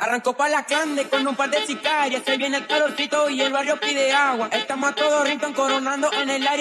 Arrancó pa' la clande con un par de sicarias. Se viene el calorcito y el barrio pide agua. Estamos a todo ritmo coronando en el área.